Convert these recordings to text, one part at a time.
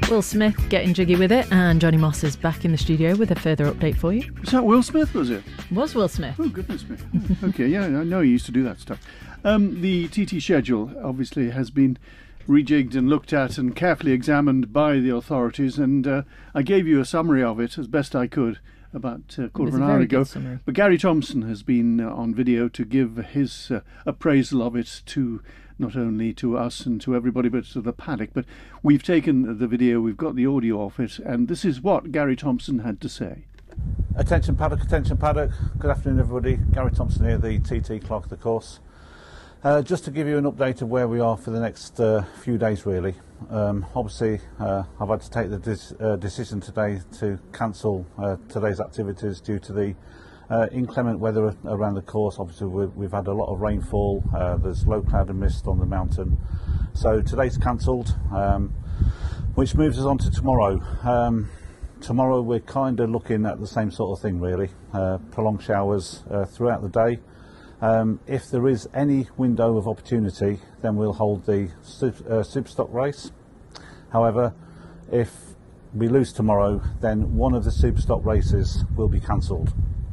Will Smith getting jiggy with it, and Johnny Moss is back in the studio with a further update for you. Was that Will Smith, was it? Was Will Smith. Oh, goodness me. Okay, yeah, I know he used to do that stuff. The TT schedule obviously has been rejigged and looked at and carefully examined by the authorities, and I gave you a summary of it as best I could about a quarter of an hour ago. But Gary Thompson has been on video to give his appraisal of it to not only to us and to everybody but to the paddock. But we've taken the video, we've got the audio of it, and this is what Gary Thompson had to say. Attention paddock, attention paddock. Good afternoon everybody. Gary Thompson here, the TT clerk of the course. Just to give you an update of where we are for the next few days really. Obviously I've had to take the decision today to cancel today's activities due to the inclement weather around the course. Obviously we've had a lot of rainfall, there's low cloud and mist on the mountain. So today's cancelled, which moves us on to tomorrow. Tomorrow we're kind of looking at the same sort of thing really, prolonged showers throughout the day. If there is any window of opportunity, then we'll hold the Superstock race. However, if we lose tomorrow, then one of the Superstock races will be cancelled.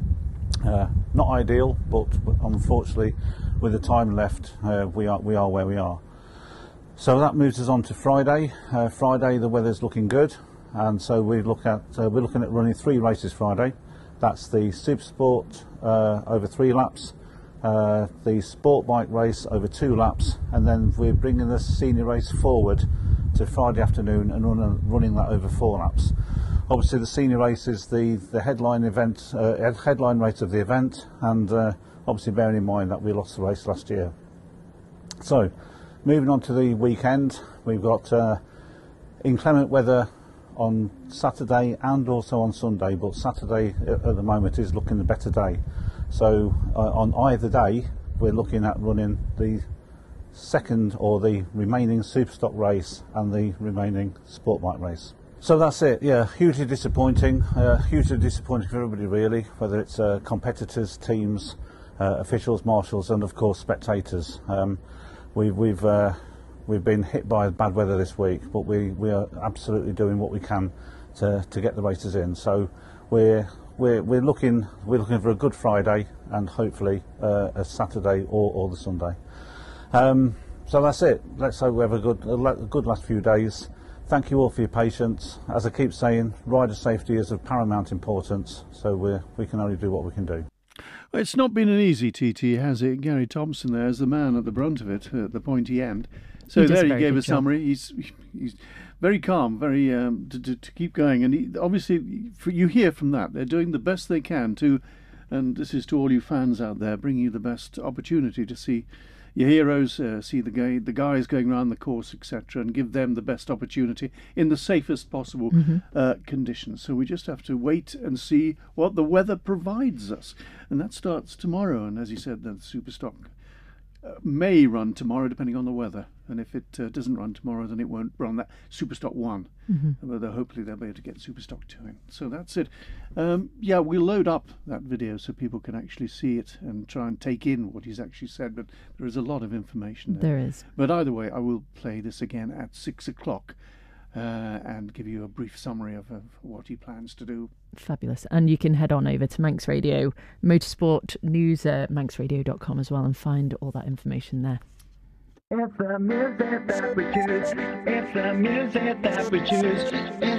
Not ideal, but unfortunately, with the time left, we are where we are. So that moves us on to Friday. Friday, the weather's looking good, and so we're looking at running 3 races Friday. That's the Supersport over 3 laps. The sport bike race over 2 laps, and then we're bringing the senior race forward to Friday afternoon and running that over 4 laps. Obviously the senior race is the headline event, headline race of the event, and obviously bearing in mind that we lost the race last year. So moving on to the weekend, we've got inclement weather on Saturday and also on Sunday, but Saturday at the moment is looking the better day. So on either day we're looking at running the second or the remaining Superstock race and the remaining sport bike race. So that's it. Yeah, hugely disappointing for everybody really, whether it's competitors, teams, officials, marshals, and of course spectators. We've been hit by bad weather this week, but we are absolutely doing what we can to get the races in. So we're looking for a good Friday and hopefully a Saturday or the Sunday. So that's it. Let's hope we have a good last few days. Thank you all for your patience. As I keep saying, rider safety is of paramount importance, so we can only do what we can do. Well, it's not been an easy TT, has it? Gary Thompson there is the man at the brunt of it, at the pointy end. So there he gave a summary. He's very calm, very to keep going, and obviously you hear from that they're doing the best they can to, and this is to all you fans out there, bring you the best opportunity to see your heroes, see the guys going around the course, etc., and give them the best opportunity in the safest possible conditions. So we just have to wait and see what the weather provides us, and that starts tomorrow. And as you said, the Superstock may run tomorrow depending on the weather, and if it doesn't run tomorrow, then it won't run that Superstock 1. But hopefully they'll be able to get Superstock 2 in. So that's it. Yeah, we'll load up that video so people can actually see it and try and take in what he's actually said, but there is a lot of information there. There is. But either way, I will play this again at 6 o'clock and give you a brief summary of what he plans to do. Fabulous. And you can head on over to Manx Radio, Motorsport News, manxradio.com as well, and find all that information there. It's the music that we choose. It's the music that we choose.